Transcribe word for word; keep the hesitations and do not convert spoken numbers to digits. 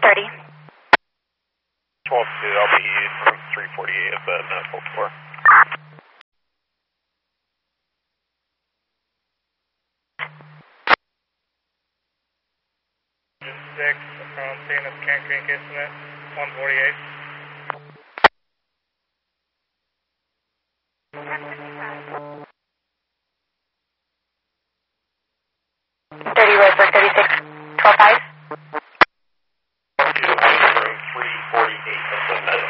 thirty. twelve two, I'll be from three forty-eight at the medical floor. six from scene of Kent Creek incident, one forty-eight. thirty Roseburg, thirty-six, twelve five.